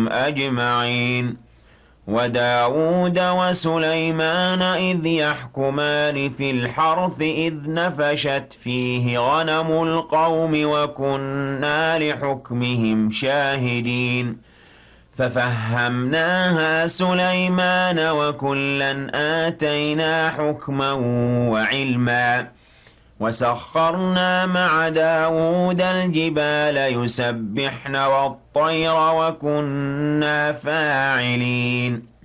أجمعين وداود وسليمان إذ يحكمان في الحرث إذ نفشت فيه غنم القوم وكنا لحكمهم شاهدين ففهمناها سليمان وكلا آتينا حكما وعلما وسخرنا مع داود الجبال يسبحن والطير وكنا فاعلين